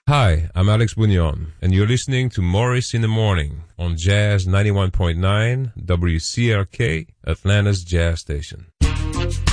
Hi, I'm Alex Bunion, and you're listening to Morris in the Morning on Jazz 91.9 WCRK, Atlanta's Jazz Station.